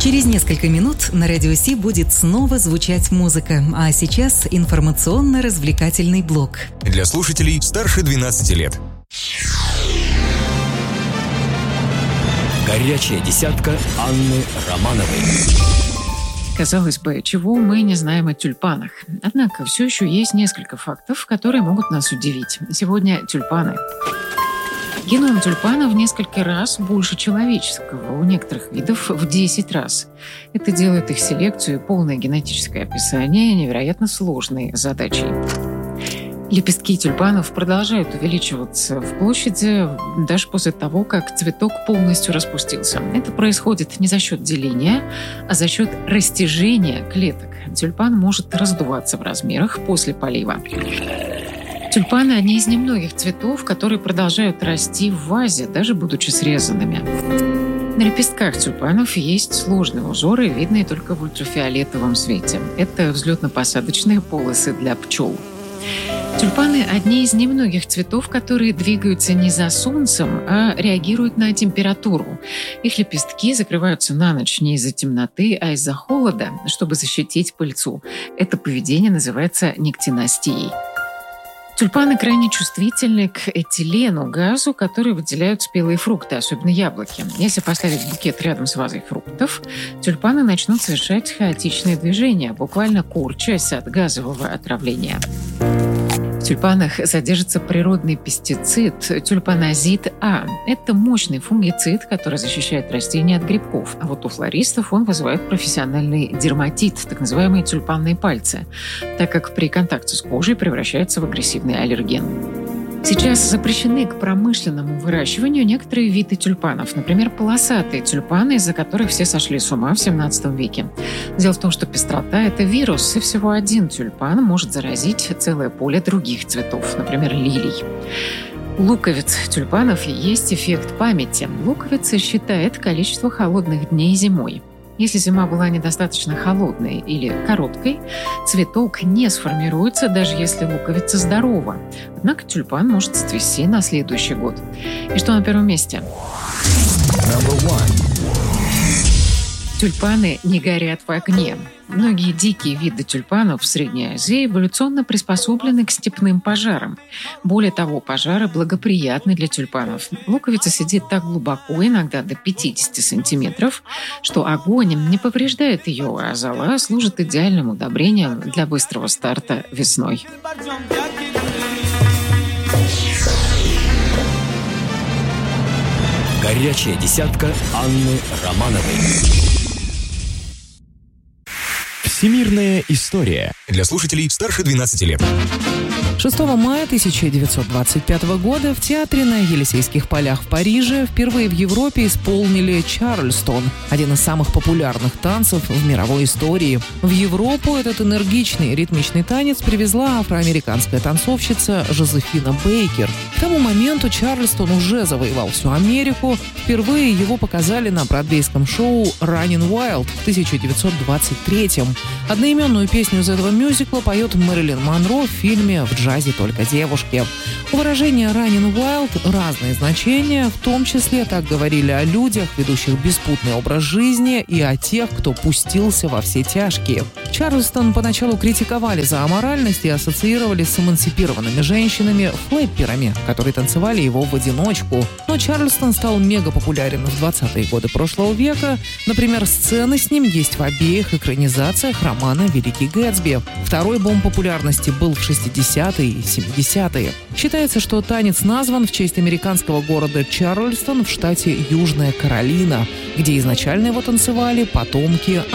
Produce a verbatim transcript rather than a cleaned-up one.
Через несколько минут на Радио Си будет снова звучать музыка, а сейчас информационно-развлекательный блок. Для слушателей старше двенадцати лет. Горячая десятка Анны Романовой. Казалось бы, чего мы не знаем о тюльпанах. Однако все еще есть несколько фактов, которые могут нас удивить. Сегодня тюльпаны. Геном тюльпана в несколько раз больше человеческого, у некоторых видов в десять раз. Это делает их селекцию и полное генетическое описание невероятно сложной задачей. Лепестки тюльпанов продолжают увеличиваться в площади даже после того, как цветок полностью распустился. Это происходит не за счет деления, а за счет растяжения клеток. Тюльпан может раздуваться в размерах после полива. Тюльпаны – одни из немногих цветов, которые продолжают расти в вазе, даже будучи срезанными. На лепестках тюльпанов есть сложные узоры, видные только в ультрафиолетовом свете. Это взлетно-посадочные полосы для пчел. Тюльпаны – одни из немногих цветов, которые двигаются не за солнцем, а реагируют на температуру. Их лепестки закрываются на ночь не из-за темноты, а из-за холода, чтобы защитить пыльцу. Это поведение называется никтинастией. Тюльпаны крайне чувствительны к этилену, газу, который выделяют спелые фрукты, особенно яблоки. Если поставить букет рядом с вазой фруктов, тюльпаны начнут совершать хаотичные движения, буквально корчась от газового отравления. В тюльпанах содержится природный пестицид тюльпаназид А. Это мощный фунгицид, который защищает растения от грибков. А вот у флористов он вызывает профессиональный дерматит, так называемые тюльпанные пальцы, так как при контакте с кожей превращается в агрессивный аллерген. Сейчас запрещены к промышленному выращиванию некоторые виды тюльпанов, например, полосатые тюльпаны, из-за которых все сошли с ума в семнадцатом веке. Дело в том, что пестрота – это вирус, и всего один тюльпан может заразить целое поле других цветов, например, лилий. У луковиц тюльпанов есть эффект памяти. Луковица считает количество холодных дней зимой. Если зима была недостаточно холодной или короткой, цветок не сформируется, даже если луковица здорова. Однако тюльпан может цвести на следующий год. И что на первом месте? Тюльпаны не горят в огне. Многие дикие виды тюльпанов в Средней Азии эволюционно приспособлены к степным пожарам. Более того, пожары благоприятны для тюльпанов. Луковица сидит так глубоко, иногда до пятидесяти сантиметров, что огонь не повреждает ее, а зола служит идеальным удобрением для быстрого старта весной. Горячая десятка Анны Романовой. Всемирная история. Для слушателей старше двенадцати лет. шестого мая тысяча девятьсот двадцать пятого года в театре на Елисейских полях в Париже впервые в Европе исполнили «Чарльстон» – один из самых популярных танцев в мировой истории. В Европу этот энергичный ритмичный танец привезла афроамериканская танцовщица Жозефина Бейкер. К тому моменту «Чарльстон» уже завоевал всю Америку. Впервые его показали на бродвейском шоу «Running Wild» в тысяча девятьсот двадцать третьем. Одноименную песню из этого мюзикла поет Мэрилин Монро в фильме «В джазе только девушки». У выражения «Running Wild» разные значения, в том числе так говорили о людях, ведущих беспутный образ жизни, и о тех, кто пустился во все тяжкие. Чарльстон поначалу критиковали за аморальность и ассоциировали с эмансипированными женщинами, флэпперами, которые танцевали его в одиночку. Но Чарльстон стал мега популярен в двадцатые годы прошлого века. Например, сцены с ним есть в обеих экранизациях романа «Великий Гэтсби». Второй бум популярности был в шестидесятые и семидесятые. Считается, что танец назван в честь американского города Чарльстон в штате Южная Каролина, где изначально его танцевали потомки